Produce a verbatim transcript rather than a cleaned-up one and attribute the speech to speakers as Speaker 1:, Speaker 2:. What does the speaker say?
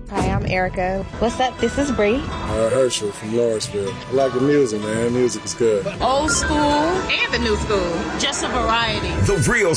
Speaker 1: Hi, I'm Erica. What's up? This is Bree.
Speaker 2: Uh, Herschel from Lawrenceville. I like the music, man. Music is good.
Speaker 3: Old school and the new school. Just a variety.
Speaker 4: The Real